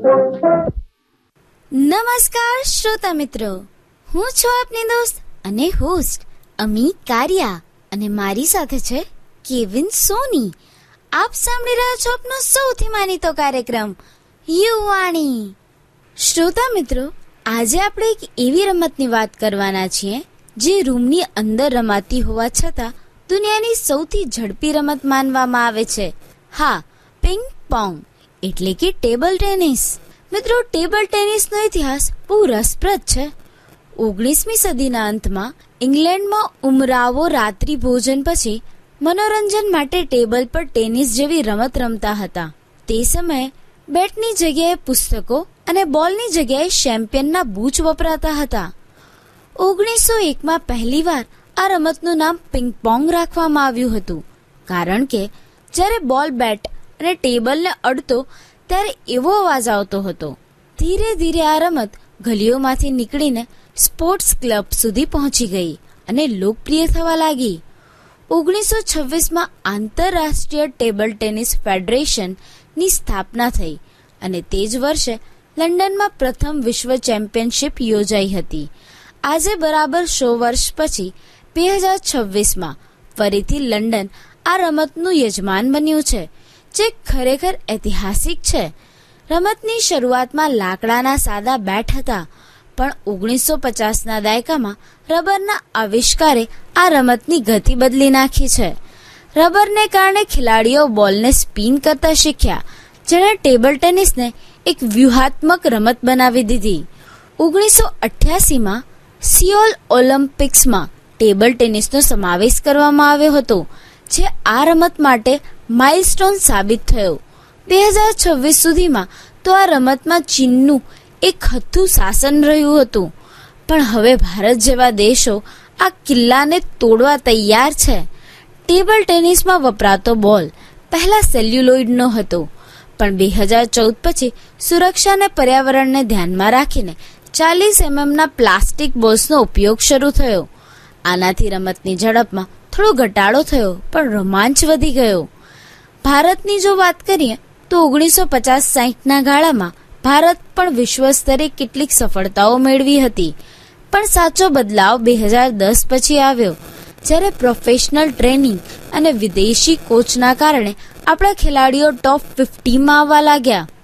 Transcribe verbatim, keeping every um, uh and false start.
નમસ્કાર શ્રોતા મિત્રો, હું છું આપની દોસ્ત અને હોસ્ટ અમી કારિયા અને મારી સાથે છે કેવિન સોની. આપ સાંભળી રહ્યા છો આપનો સૌથી માનીતો કાર્યક્રમ યુવાણી. શ્રોતા મિત્રો, આજે આપણે એક એવી રમતની વાત કરવાના છીએ જે રૂમની અંદર રમાતી હોવા છતાં દુનિયાની સૌથી ઝડપી રમત માનવામાં આવે છે. હા, પિંગ પોંગ એટલે કે ટેબલ ટેનિસ. મિત્રો, ટેબલ ટેનિસનો ઇતિહાસ બહુ રસપ્રદ છે. ઓગણીસમી સદીના અંતમાં ઇંગ્લેન્ડમાં ઉમરાવો રાત્રિ ભોજન પછી મનોરંજન માટે ટેબલ પર ટેનિસ જેવી રમત રમતા હતા. તે સમયે બેટની જગ્યાએ પુસ્તકો અને બોલની જગ્યાએ શેમ્પિયનના બૂચ વપરાતા હતા. ઓગણીસો એકમાં પહેલીવાર આ રમતનું નામ પિંગ પોંગ રાખવામાં આવ્યું હતું, કારણ કે જ્યારે બોલ બેટ અને ટેબલને અડતો ત્યારે એવો અવાજ આવતો હતો. ધીરે ધીરે આ રમત ગલીઓમાંથી નીકળીને સ્પોર્ટ્સ ક્લબ સુધી પહોંચી ગઈ અને લોકપ્રિય થવા લાગી. ઓગણીસો છવ્વીસમાં આંતરરાષ્ટ્રીય ટેબલ ટેનિસ ફેડરેશનની સ્થાપના થઈ અને તે જ વર્ષે લંડનમાં પ્રથમ વિશ્વ ચેમ્પિયનશિપ યોજાઈ હતી. આજે બરાબર સો વર્ષ પછી બે હજાર છવ્વીસમાં ફરીથી લંડન આ રમતનું યજમાન બન્યું છે, જે ખરેખર ઐતિહાસિક છે. રમતની શરૂઆતમાં લાકડાના સાદા બેટ હતા, પણ ઓગણીસો પચાસના દાયકામાં રબરના આવિષ્કારે આ રમતની ગતિ બદલી નાખી છે. રબરને કારણે ખેલાડીઓ બોલને સ્પિન કરતા શીખ્યા, જેણે ટેબલ ટેનિસને એક વ્યૂહાત્મક રમત બનાવી દીધી. ઓગણીસો અઠ્યાસીમાં સિયોલ ઓલિમ્પિક્સમાં ટેબલ ટેનિસનો સમાવેશ કરવામાં આવ્યો હતો, જે આ રમત માટે માઇલસ્ટોન સાબિત થયો. બે હજાર છવ્વીસ સુધીમાં તો આ રમતમાં ચીનનું એક હથ્થું શાસન રહ્યું હતું, પણ હવે ભારત જેવા દેશો આ કિલ્લાને તોડવા તૈયાર છે. ટેબલ ટેનિસમાં વપરાતો બોલ પહેલા સેલ્યુલોઇડનો હતો, પણ બે હજાર ચૌદ પછી સુરક્ષા અને પર્યાવરણને ધ્યાનમાં રાખીને ચાલીસ એમએમના પ્લાસ્ટિક બોલ્સનો ઉપયોગ શરૂ થયો. આનાથી રમતની ઝડપમાં થોડો ઘટાડો થયો, પણ રોમાંચ વધી ગયો. ભારતની જો વાત કરીએ તો ઓગણીસો પચાસ સાહીઠના ગાળામાં ભારત પણ વિશ્વ સ્તરે કેટલીક સફળતાઓ મેળવી હતી, પણ સાચો બદલાવ બે હજાર દસ પછી આવ્યો, જ્યારે પ્રોફેશનલ ટ્રેનિંગ અને વિદેશી કોચના કારણે આપણા ખેલાડીઓ ટોપ ફિફ્ટીમાં આવવા લાગ્યા.